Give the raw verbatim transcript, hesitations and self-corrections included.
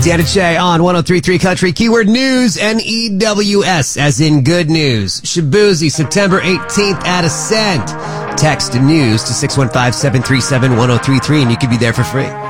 Deanna Che on one oh three point three Country. Keyword news, N E W S, as in good news. Shabuzi, September eighteenth at Ascent. Text news to six one five, seven three seven, one oh three three and you could be there for free.